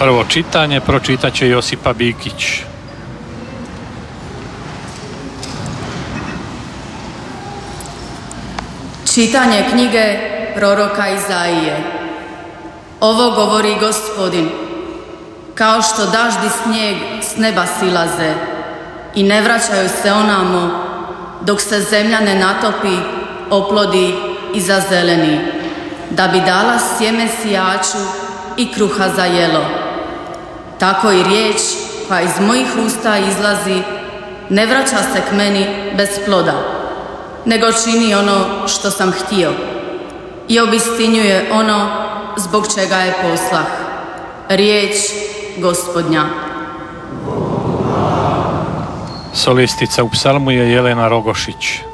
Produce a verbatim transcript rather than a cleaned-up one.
Prvo čitanje pročitat će Josipa Bikić. Čitanje knjige proroka Izaije. Ovo govori Gospodin. Kao što daždi snijeg s neba silaze i ne vraćaju se onamo dok se zemlja ne natopi, oplodi i zazeleni, da bi dala sjeme sijaču i kruha za jelo. Tako i riječ koja iz mojih usta izlazi ne vraća se k meni bez ploda, nego čini ono što sam htio i obistinjuje ono zbog čega je poslah. Riječ Gospodnja. Solistica u psalmu je Jelena Rogošić.